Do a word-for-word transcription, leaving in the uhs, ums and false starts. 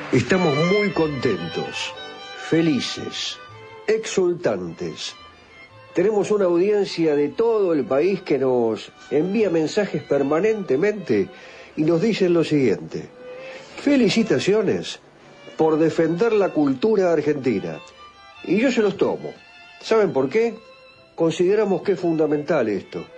Estamos muy contentos, felices, exultantes. Tenemos una audiencia de todo el país que nos envía mensajes permanentemente y nos dicen lo siguiente: felicitaciones por defender la cultura argentina. Y yo se los tomo. ¿Saben por qué? Consideramos que es fundamental esto.